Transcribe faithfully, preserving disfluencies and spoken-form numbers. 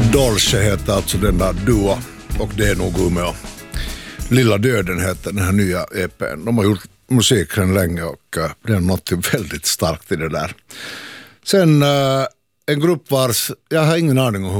Dolce heter alltså den där duo, och det är nog Umeå. Lilla döden heter den här nya E P:n. De har gjort musiken länge och uh, det är något väldigt starkt i det där. Sen uh, en grupp vars, jag har ingen aning om hur